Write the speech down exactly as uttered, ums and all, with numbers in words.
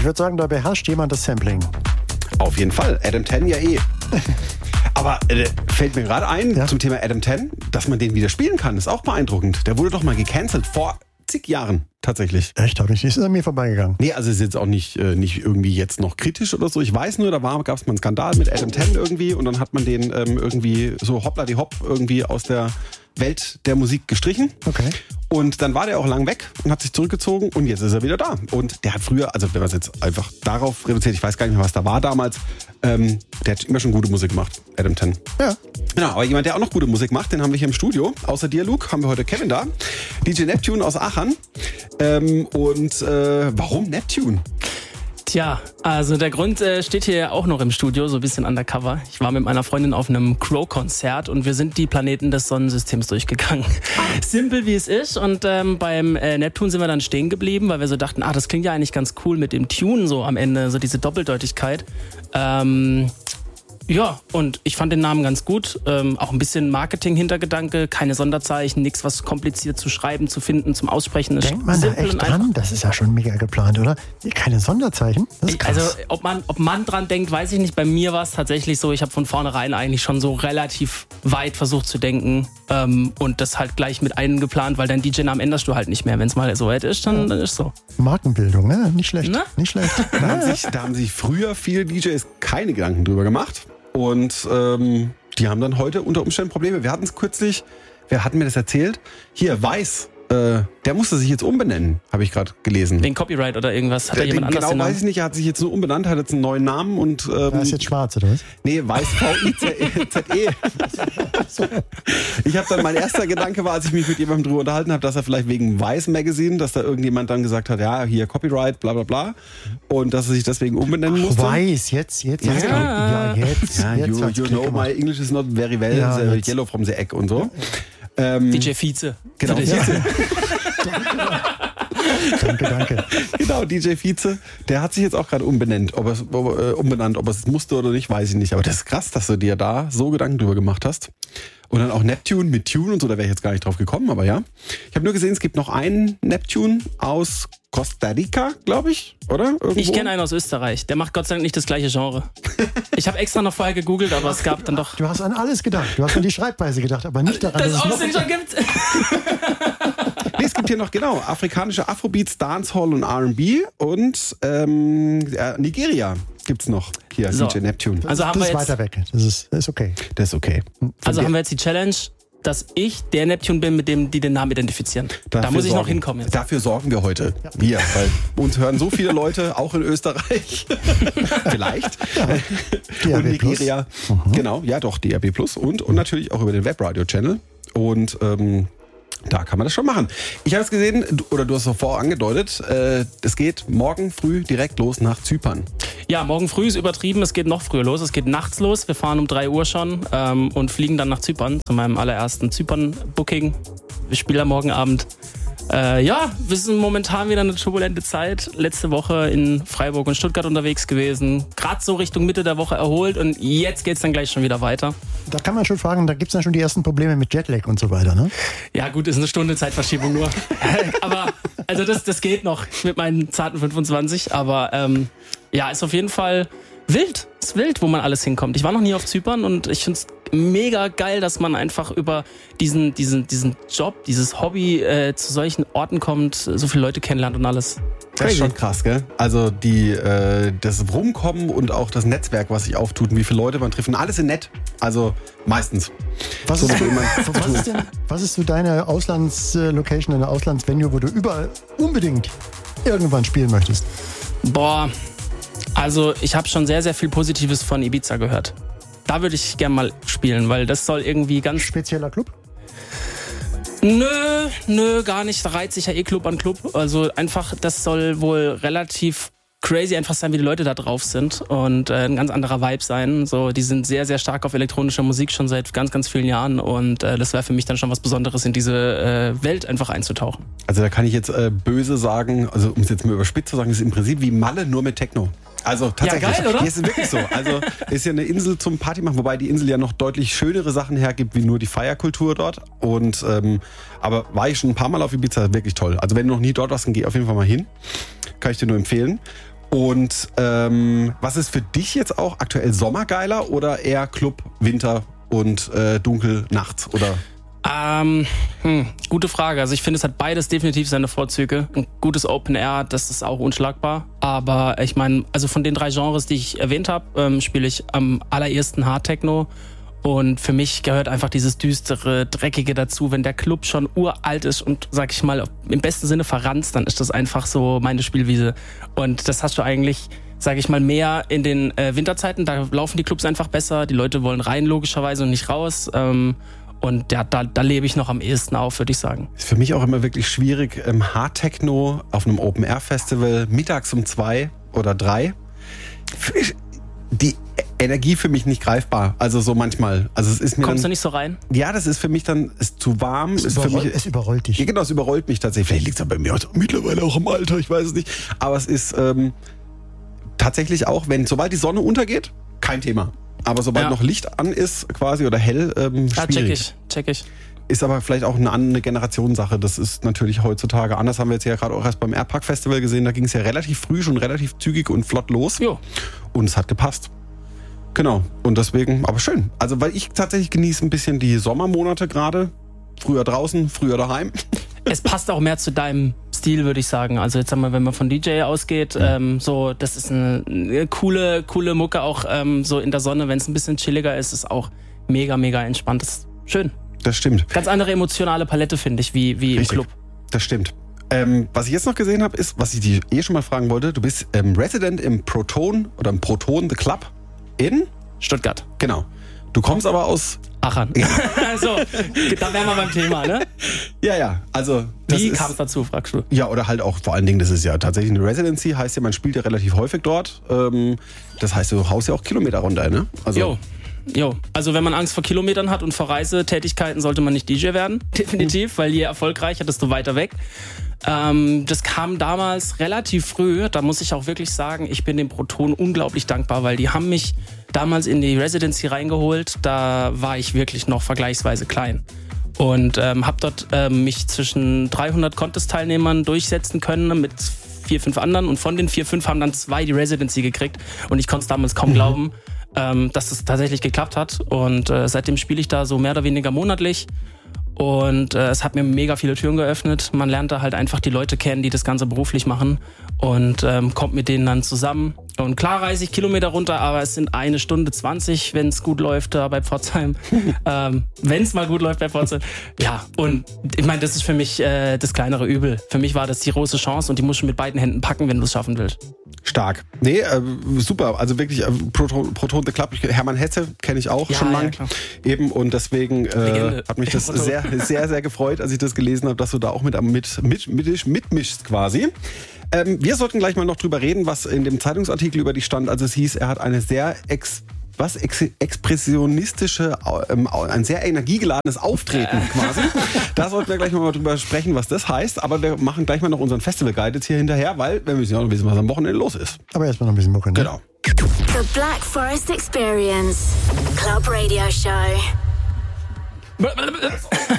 würde sagen, da beherrscht jemand das Sampling. Auf jeden Fall. Adam Ten ja eh. Aber äh, fällt mir gerade ein, ja? zum Thema Adam Ten, dass man den wieder spielen kann, ist auch beeindruckend. Der wurde doch mal gecancelt vor zig Jahren tatsächlich. Echt? Hab ich nicht, ist an mir vorbeigegangen. Nee, also ist jetzt auch nicht, äh, nicht irgendwie jetzt noch kritisch oder so. Ich weiß nur, da gab es mal einen Skandal mit Adam Ten irgendwie und dann hat man den ähm, irgendwie so hoppla die hopp irgendwie aus der Welt der Musik gestrichen. Okay. Und dann war der auch lang weg und hat sich zurückgezogen und jetzt ist er wieder da. Und der hat früher, also wenn man es jetzt einfach darauf reduziert, ich weiß gar nicht mehr, was da war damals, ähm, der hat immer schon gute Musik gemacht, Adam Ten. Ja. Genau, aber jemand, der auch noch gute Musik macht, den haben wir hier im Studio. Außer dir, Luke, haben wir heute Kevin da. D J Neptune aus Aachen. Ähm, und äh, warum Neptune? Tja, also der Grund äh, steht hier auch noch im Studio, so ein bisschen undercover. Ich war mit meiner Freundin auf einem Crow-Konzert und wir sind die Planeten des Sonnensystems durchgegangen. Simpel wie es ist. Und ähm, beim äh, Neptun sind wir dann stehen geblieben, weil wir so dachten, ah, das klingt ja eigentlich ganz cool mit dem Tune so am Ende, so diese Doppeldeutigkeit. Ähm... Ja, und ich fand den Namen ganz gut. Ähm, auch ein bisschen Marketing-Hintergedanke, keine Sonderzeichen, nichts, was kompliziert zu schreiben, zu finden, zum Aussprechen ist. Denkt man da echt dran? Das ist ja schon mega geplant, oder? Keine Sonderzeichen? Das ist krass. Also, ob man, ob man dran denkt, weiß ich nicht. Bei mir war es tatsächlich so, ich habe von vornherein eigentlich schon so relativ weit versucht zu denken ähm, und das halt gleich mit eingeplant, weil dein D J-Namen änderst du halt nicht mehr. Wenn es mal so weit ist, dann, dann ist so. Markenbildung, ne? Nicht schlecht. Na? Nicht schlecht. Da haben, sich, da haben sich früher viele D Js keine Gedanken drüber gemacht. Und ähm, die haben dann heute unter Umständen Probleme. Wir hatten es kürzlich, wer hat mir das erzählt? Hier, Weiß, äh, der musste sich jetzt umbenennen, habe ich gerade gelesen. Wegen Copyright oder irgendwas? Hat er jemand anders Genau, weiß ich nicht. Er hat sich jetzt nur umbenannt, hat jetzt einen neuen Namen. Und ähm, er ist jetzt schwarz, oder was? Nee, Weiß, V I Z E. Ich habe dann, mein erster Gedanke war, als ich mich mit jemandem drüber unterhalten habe, dass er vielleicht wegen Weiß Magazine, dass da irgendjemand dann gesagt hat, ja, hier Copyright, bla bla bla. Und dass er sich deswegen umbenennen musste. Weiß, jetzt, jetzt. Ja, jetzt, ja. ja, jetzt. Ja, jetzt you, you know, gemacht. my English is not very well, ja, uh, yellow from the egg und so. Ähm, D J Vize. Genau, Vize. Danke, danke. Genau, D J Vize, der hat sich jetzt auch gerade umbenannt. Ob es, ob, äh, umbenannt, ob er es musste oder nicht, weiß ich nicht. Aber das ist krass, dass du dir da so Gedanken drüber gemacht hast. Und dann auch Neptune mit Tune und so, da wäre ich jetzt gar nicht drauf gekommen, aber ja. Ich habe nur gesehen, es gibt noch einen Neptune aus Costa Rica, glaube ich, oder? Irgendwo? Ich kenne einen aus Österreich, der macht Gott sei Dank nicht das gleiche Genre. Ich habe extra noch vorher gegoogelt, aber es gab dann doch... Du hast an alles gedacht, du hast an die Schreibweise gedacht, aber nicht daran, dass dass es es Aussehen noch... schon gibt. Nee, es gibt hier noch, genau, afrikanische Afrobeats, Dancehall und R and B und ähm, Nigeria gibt's noch hier, so. D J Neptune. Also haben das wir ist jetzt, weiter weg, das ist, das ist okay. Das ist okay. Von also dir, haben wir jetzt die Challenge, dass ich der Neptune bin, mit dem die den Namen identifizieren. Da muss ich sorgen, noch hinkommen jetzt. Dafür sorgen wir heute. Ja. Wir, weil uns hören so viele Leute, auch in Österreich. Vielleicht. Ja. Und Nigeria. Mhm. Genau, ja doch, D R B Plus und, und natürlich auch über den Webradio-Channel. Und ähm, da kann man das schon machen. Ich habe es gesehen, oder du hast es vorher angedeutet, äh, es geht morgen früh direkt los nach Zypern. Ja, morgen früh ist übertrieben, es geht noch früher los, es geht nachts los. Wir fahren um drei Uhr schon ähm, und fliegen dann nach Zypern zu meinem allerersten Zypern-Booking. Wir spielen am morgen Abend. Äh, ja, wir sind momentan wieder eine turbulente Zeit. Letzte Woche in Freiburg und Stuttgart unterwegs gewesen. Gerade so Richtung Mitte der Woche erholt und jetzt geht's dann gleich schon wieder weiter. Da kann man schon fragen, da gibt's dann schon die ersten Probleme mit Jetlag und so weiter, ne? Ja gut, ist eine Stunde Zeitverschiebung nur. Aber also das, das geht noch mit meinen zarten fünfundzwanzig. Aber ähm, ja, ist auf jeden Fall wild. Ist wild, wo man alles hinkommt. Ich war noch nie auf Zypern und ich finde es mega geil, dass man einfach über diesen, diesen, diesen Job, dieses Hobby äh, zu solchen Orten kommt, so viele Leute kennenlernt und alles. Das ist schon krass, gell? Also die, äh, das Rumkommen und auch das Netzwerk, was sich auftut und wie viele Leute man trifft. Und alles in nett. Also meistens. Was, so ist, was, ist, denn, was ist so deine Auslandslocation, deine Auslandsvenue, wo du überall unbedingt irgendwann spielen möchtest? Boah, also ich habe schon sehr, sehr viel Positives von Ibiza gehört. Da würde ich gerne mal spielen, weil das soll irgendwie ganz... Spezieller Club? Nö, nö, gar nicht. Da reiht sich ja eh Club an Club. Also einfach, das soll wohl relativ crazy einfach sein, wie die Leute da drauf sind und äh, ein ganz anderer Vibe sein. So, die sind sehr, sehr stark auf elektronischer Musik schon seit ganz, ganz vielen Jahren und äh, das wäre für mich dann schon was Besonderes, in diese äh, Welt einfach einzutauchen. Also da kann ich jetzt äh, böse sagen, also um es jetzt mal überspitzt zu sagen, ist im Prinzip wie Malle, nur mit Techno. Also tatsächlich. Ja, geil, oder? Hier ist es wirklich so. Also ist ja eine Insel zum Party machen, wobei die Insel ja noch deutlich schönere Sachen hergibt, wie nur die Feierkultur dort. Und ähm, aber war ich schon ein paar Mal auf Ibiza, wirklich toll. Also wenn du noch nie dort warst, dann geh auf jeden Fall mal hin. Kann ich dir nur empfehlen. Und ähm, was ist für dich jetzt auch aktuell sommergeiler oder eher Club, Winter und äh, dunkel nachts? Oder? Ähm, hm, gute Frage. Also ich finde, es hat beides definitiv seine Vorzüge. Ein gutes Open Air, das ist auch unschlagbar. Aber ich meine, also von den drei Genres, die ich erwähnt habe, ähm, spiele ich am allerersten Hard Techno. Und für mich gehört einfach dieses düstere, dreckige dazu. Wenn der Club schon uralt ist und, sag ich mal, im besten Sinne verranzt, dann ist das einfach so meine Spielwiese. Und das hast du eigentlich, sag ich mal, mehr in den äh, Winterzeiten. Da laufen die Clubs einfach besser. Die Leute wollen rein, logischerweise, und nicht raus. Ähm, und ja, da, da lebe ich noch am ehesten auf, würde ich sagen. Ist für mich auch immer wirklich schwierig, im Hard Techno auf einem Open Air Festival mittags um zwei oder drei. Die Energie für mich nicht greifbar. Also so manchmal. Also es ist mir Kommst dann, du nicht so rein? Ja, das ist für mich dann ist zu warm. Es, ist überroll, für mich, es überrollt dich. Ja, genau, es überrollt mich tatsächlich. Vielleicht liegt es aber bei mir auch mittlerweile auch im Alter, ich weiß es nicht. Aber es ist ähm, tatsächlich auch, wenn sobald die Sonne untergeht, kein Thema. Aber sobald Ja. noch Licht an ist quasi oder hell, ähm, Ja, schwierig. check ich, check ich. Ist aber vielleicht auch eine andere Generationssache. Das ist natürlich heutzutage anders. Haben wir jetzt ja gerade auch erst beim Airpark Festival gesehen. Da ging es ja relativ früh schon relativ zügig und flott los. Jo. Und es hat gepasst. Genau. Und deswegen, aber schön. Also, weil ich tatsächlich genieße ein bisschen die Sommermonate gerade. Früher draußen, früher daheim. Es passt auch mehr zu deinem Stil, würde ich sagen. Also jetzt einmal, wenn man von D J ausgeht, Ja. ähm, so, das ist eine, eine coole, coole Mucke, auch ähm, so in der Sonne, wenn es ein bisschen chilliger ist, ist auch mega, mega entspannt. Das ist schön. Das stimmt. Ganz andere emotionale Palette, finde ich, wie, wie im Richtig. Club. Das stimmt. Ähm, was ich jetzt noch gesehen habe, ist, was ich dir eh schon mal fragen wollte, du bist ähm, Resident im Proton oder im Proton The Club in? Stuttgart. Genau. Du kommst aber aus... Aachen. Also, da wären wir beim Thema, ne? Ja, ja. Also... das Wie ist- kam es dazu, fragst du? Ja, oder halt auch vor allen Dingen, das ist ja tatsächlich eine Residency, heißt ja, man spielt ja relativ häufig dort. Ähm, das heißt, du haust ja auch Kilometer runter, ne? Also, Jo. Jo, also wenn man Angst vor Kilometern hat und vor Reisetätigkeiten, sollte man nicht D J werden, definitiv, weil je erfolgreicher, desto weiter weg. Ähm, das kam damals relativ früh, da muss ich auch wirklich sagen, ich bin dem Proton unglaublich dankbar, weil die haben mich damals in die Residency reingeholt, da war ich wirklich noch vergleichsweise klein. Und ähm, habe dort ähm, mich zwischen dreihundert Contest-Teilnehmern durchsetzen können mit vier, fünf anderen. Und von den vier, fünf haben dann zwei die Residency gekriegt. Und ich konnte es damals kaum mhm. glauben, ähm, dass es tatsächlich geklappt hat. Und äh, seitdem spiele ich da so mehr oder weniger monatlich. Und äh, es hat mir mega viele Türen geöffnet. Man lernt da halt einfach die Leute kennen, die das Ganze beruflich machen. Und ähm, kommt mit denen dann zusammen. Und klar reise ich Kilometer runter, aber es sind eine Stunde zwanzig, wenn es gut läuft da bei Pforzheim. ähm, wenn es mal gut läuft bei Pforzheim. Ja, und ich meine, das ist für mich äh, das kleinere Übel. Für mich war das die große Chance und die musst du mit beiden Händen packen, wenn du es schaffen willst. stark. Nee, äh, super. Also wirklich, äh, Proton, Proton The Club. Hermann Hesse kenne ich auch Ja, schon ja, lang. klar. Eben, und deswegen äh, Legende. hat mich das Proton. sehr, sehr, sehr gefreut, als ich das gelesen habe, dass du da auch mit, mit, mit, mit mitmischst quasi. Ähm, wir sollten gleich mal noch drüber reden, was in dem Zeitungsartikel über dich stand. Also es hieß, er hat eine sehr ex, was ex, expressionistische, ähm, ein sehr energiegeladenes Auftreten quasi. Da sollten wir gleich mal drüber sprechen, was das heißt. Aber wir machen gleich mal noch unseren Festival-Guide jetzt hier hinterher, weil wir müssen ja auch noch wissen, was am Wochenende los ist. Aber erstmal noch ein bisschen Mucke, ne? Genau. The Black Forest Experience. Club Radio Show.